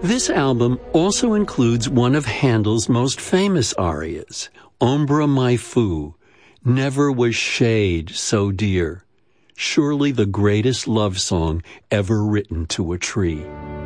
This album also includes one of Handel's most famous arias, Ombra mai fu, Never Was Shade So Dear, surely the greatest love song ever written to a tree.